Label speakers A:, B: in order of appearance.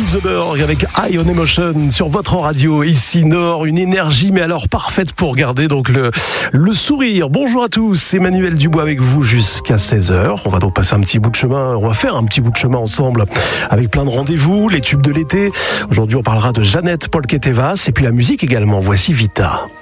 A: Rosenberg avec High on Emotion sur votre radio. Ici Nord, une énergie mais alors parfaite pour garder donc le sourire. Bonjour à tous, Emmanuel Dubois avec vous jusqu'à 16h. On va donc passer un petit bout de chemin, on va faire un petit bout de chemin ensemble avec plein de rendez-vous, les tubes de l'été. Aujourd'hui on parlera de Jeannette Polk-Etevas et puis la musique également. Voici Vita.